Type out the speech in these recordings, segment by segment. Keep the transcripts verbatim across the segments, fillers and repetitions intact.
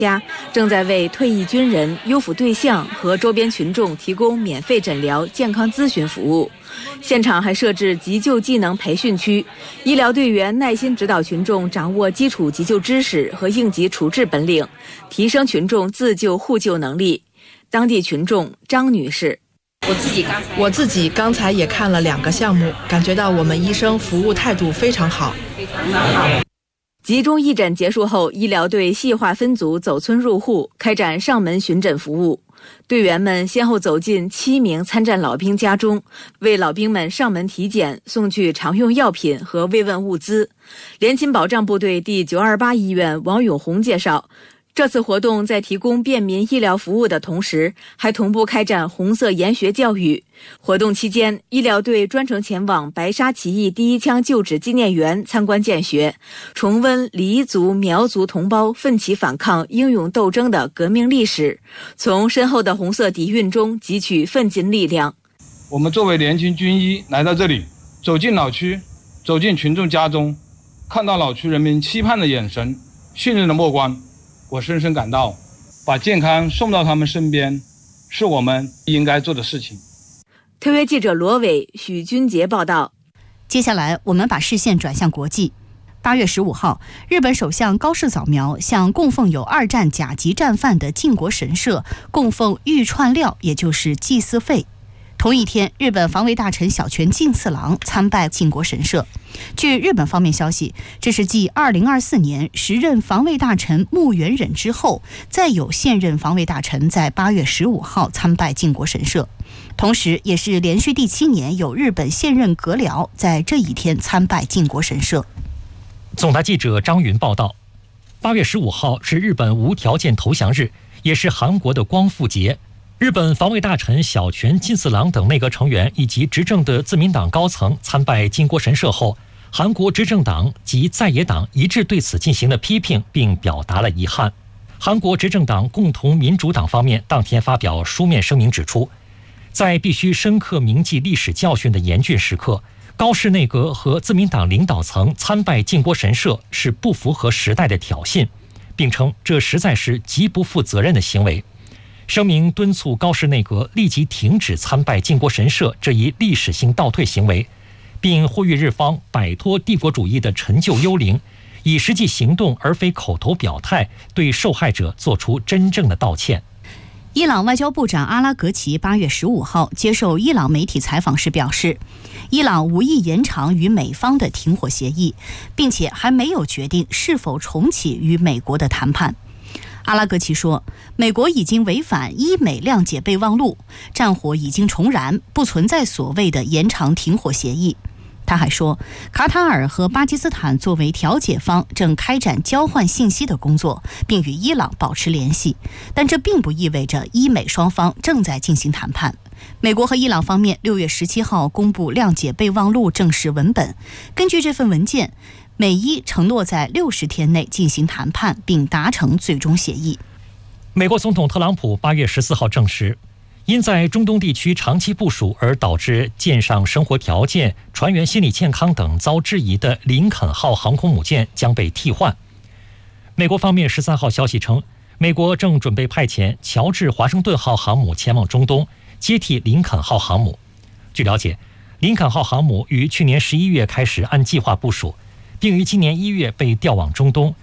家正在为退役军人、优抚对象和周边群众提供免费诊疗、健康咨询服务。现场还设置急救技能培训区，医疗队员耐心指导群众掌握基础急救知识和应急处置本领，提升群众自救互救能力。当地群众张女士： 我自己刚才我自己刚才也看了两个项目，感觉到我们医生服务态度非常好， 非常的好。 集中义诊结束后，医疗队细化分组走村入户，开展上门巡诊服务。队员们先后走进七名参战老兵家中，为老兵们上门体检，送去常用药品和慰问物资。联勤保障部队第九二八医院王永红介绍，这次活动在提供便民医疗服务的同时，还同步开展红色研学教育。活动期间，医疗队专程前往白沙起义第一枪旧址纪念园参观见学，重温黎族、苗族同胞奋起反抗、英勇斗争的革命历史，从深厚的红色底蕴中汲取奋进力量。 我们作为年轻军医来到这里，走进老区，走进群众家中，看到老区人民期盼的眼神、信任的目光，我深深感到，把健康送到他们身边，是我们应该做的事情。 特约记者罗伟、许军杰报道。 接下来，我们把视线转向国际。八月十五号，日本首相高市早苗向供奉有二战甲级战犯的靖国神社供奉御串料，也就是祭祀费。同一天，日本防卫大臣小泉进次郎参拜靖国神社。据日本方面消息，这是继二零二四年时任防卫大臣木原忍之后，再有现任防卫大臣在八月十五号参拜靖国神社，同时也是连续第七年有日本现任阁僚在这一天参拜靖国神社。 总台记者张云报道，八月十五号是日本无条件投降日，也是韩国的光复节。日本防卫大臣小泉进次郎等内阁成员以及执政的自民党高层参拜靖国神社后，韩国执政党及在野党一致对此进行了批评，并表达了遗憾。韩国执政党共同民主党方面当天发表书面声明指出，在必须深刻铭记历史教训的严峻时刻，高市内阁和自民党领导层参拜靖国神社是不符合时代的挑衅，并称这实在是极不负责任的行为。声明敦促高市内阁立即停止参拜靖国神社这一历史性倒退行为，并呼吁日方摆脱帝国主义的陈旧幽灵，以实际行动而非口头表态，对受害者做出真正的道歉。 伊朗外交部长阿拉格齐八月十五号接受伊朗媒体采访时表示，伊朗无意延长与美方的停火协议，并且还没有决定是否重启与美国的谈判。阿拉格齐说，美国已经违反伊美谅解备忘录，战火已经重燃，不存在所谓的延长停火协议。他还说，卡塔尔和巴基斯坦作为调解方正开展交换信息的工作，并与伊朗保持联系，但这并不意味着伊美双方正在进行谈判。美国和伊朗方面六月十七号公布谅解备忘录正式文本，根据这份文件，美伊承诺在六十天内进行谈判，并达成最终协议。 美国总统特朗普八月十四号证实，因在中东地区长期部署而导致舰上生活条件、船员心理健康等遭质疑的林肯号航空母舰将被替换。美国方面十三号消息称，美国正准备派遣乔治华盛顿号航母前往中东，接替林肯号航母。据了解，林肯号航母于去年十一月开始按计划部署，并于今年一月被调往中东。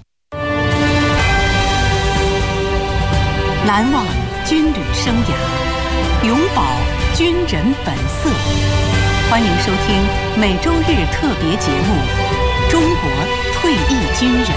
难忘军旅生涯，永葆军人本色。欢迎收听每周日特别节目《中国退役军人》。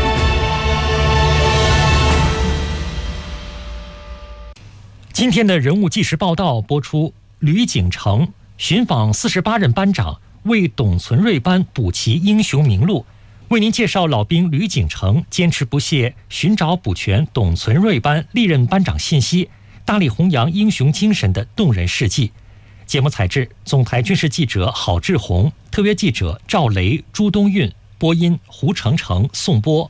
今天的人物纪实报道播出，吕景成寻访四十八任班长，为董存瑞班补齐英雄名录。为您介绍老兵吕景成坚持不懈寻找补全董存瑞班历任班长信息，大力弘扬英雄精神的动人事迹。节目采制总台军事记者郝志宏，特约记者赵雷、朱东运，播音胡成成、宋波。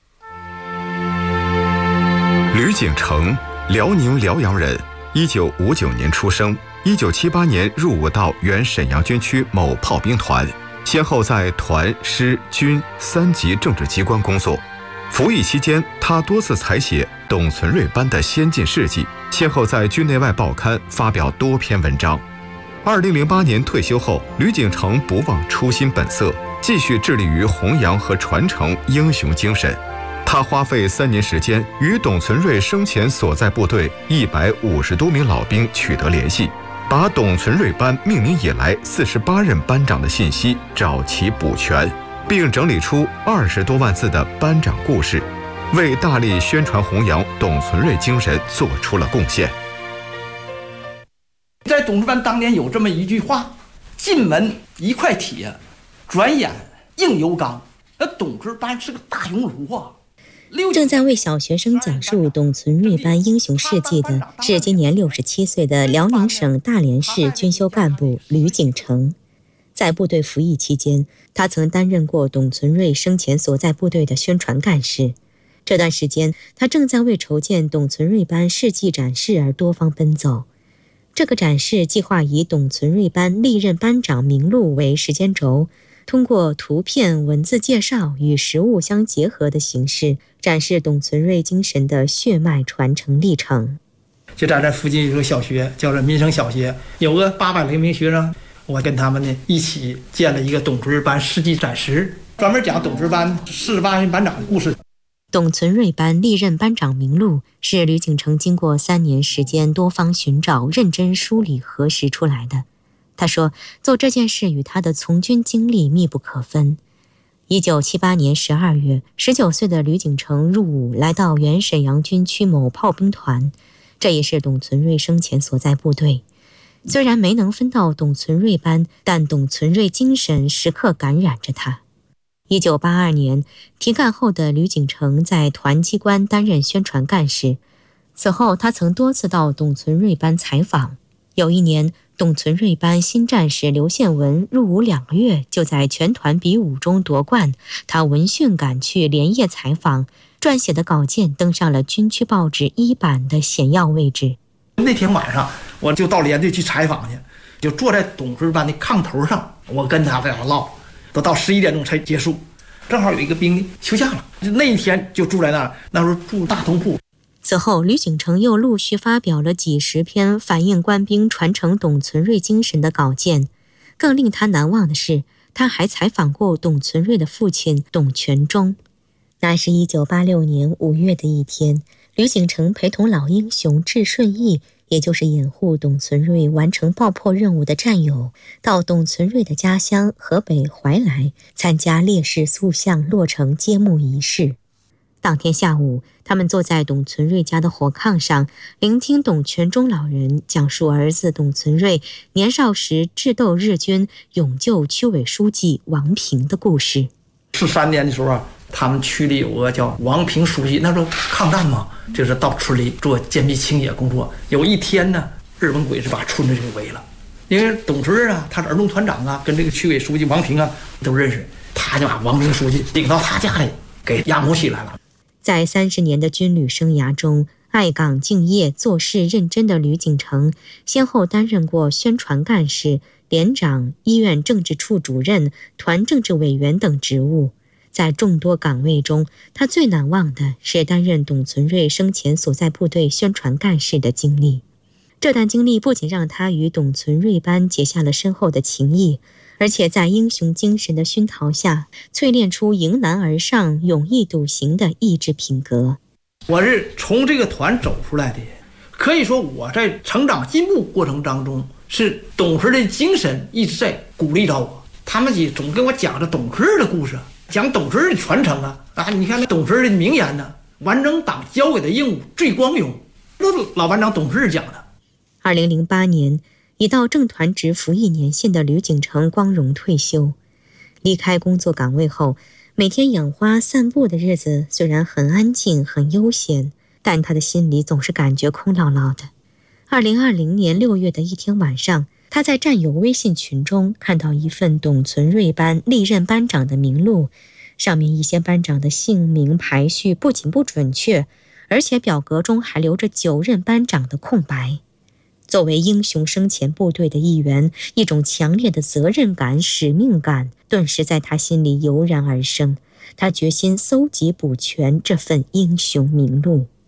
吕景成，辽宁辽阳人，一九五九年出生，一九七八年入伍到原沈阳军区某炮兵团，先后在团、师、军三级政治机关工作。 服役期间，他多次采写董存瑞班的先进事迹，先后在军内外报刊发表多篇文章。二零零八年退休后，吕景成不忘初心本色，继续致力于弘扬和传承英雄精神。他花费三年时间，与董存瑞生前所在部队一百五十多名老兵取得联系，把董存瑞班命名以来四十八任班长的信息找齐补全，并整理出二十多万字的班长故事，为大力宣传弘扬董存瑞精神做出了贡献。 在董事班当年有这么一句话：进门一块铁，转眼硬油刚。那董事班是个大熔炉啊！ 正在为小学生讲述董存瑞班英雄事迹的是今年六十七岁的辽宁省大连市军修干部吕景成。在部队服役期间，他曾担任过董存瑞生前所在部队的宣传干事。这段时间，他正在为筹建董存瑞班事迹展示而多方奔走。这个展示计划以董存瑞班历任班长名录为时间轴，通过图片、文字介绍与实物相结合的形式，展示董存瑞精神的血脉传承历程。 就在这附近有个小学，叫做民生小学，有个八百零名学生，我跟他们呢一起建了一个董存瑞班事迹展示，专门讲董存瑞班四十八任班长的故事。 董存瑞班历任班长名录是吕景成经过三年时间多方寻找、认真梳理核实出来的。他说，做这件事与他的从军经历密不可分。一九七八年十二月，十九岁的吕景成入伍，来到原沈阳军区某炮兵团，这也是董存瑞生前所在部队。虽然没能分到董存瑞班，但董存瑞精神时刻感染着他。一九八二年，提干后的吕景成在团机关担任宣传干事。此后，他曾多次到董存瑞班采访。有一年，董存瑞班新战士刘宪文入伍两个月，就在全团比武中夺冠。他闻讯赶去，连夜采访，撰写的稿件登上了军区报纸一版的显要位置。 那天晚上，我就到连队去采访去，就坐在董存瑞班的炕头上，我跟他在那唠。都到十一点钟才结束，正好有一个兵休假了，那一天就住在那儿。那时候住大通铺。 此后，吕景成又陆续发表了几十篇反映官兵传承董存瑞精神的稿件。更令他难忘的是，他还采访过董存瑞的父亲董全忠。那是一九八六年五月的一天，吕景成陪同老英雄智顺义，也就是掩护董存瑞完成爆破任务的战友，到董存瑞的家乡河北怀来参加烈士塑像落成揭幕仪式。当天下午，他们坐在董存瑞家的火炕上，聆听董全忠老人讲述儿子董存瑞年少时智斗日军、勇救区委书记王平的故事。 四三年的时候啊，他们区里有个叫王平书记，那时候抗战嘛，就是到村里做坚壁清野工作。有一天呢，日本鬼子把村子给围了，因为董存瑞啊，他是儿童团长啊，跟这个区委书记王平啊都认识，他就把王平书记领到他家里给押捕起来了。 在三十年的军旅生涯中，爱岗敬业、做事认真的吕景成，先后担任过宣传干事、连长、医院政治处主任、团政治委员等职务。在众多岗位中，他最难忘的是担任董存瑞生前所在部队宣传干事的经历。这段经历不仅让他与董存瑞班结下了深厚的情谊，而且在英雄精神的熏陶下，淬炼出迎难而上、勇毅笃行的意志品格。 我是从这个团走出来的，可以说我在成长进步过程当中，是董存瑞的精神一直在鼓励着我。他们也总跟我讲着董存瑞的故事，讲董存瑞的传承啊啊！你看那董存瑞的名言呢，完成党交给的任务最光荣，都是老班长董存瑞讲的。 二零零八年。已到正团职服役年限的吕景成光荣退休，离开工作岗位后，每天养花散步的日子虽然很安静很悠闲，但他的心里总是感觉空落落的。二零二零年六月的一天晚上，他在战友微信群中看到一份董存瑞班历任班长的名录，上面一些班长的姓名排序不仅不准确，而且表格中还留着九任班长的空白。作为英雄生前部队的一员，一种强烈的责任感、使命感顿时在他心里油然而生， 他决心搜集补全这份英雄名录。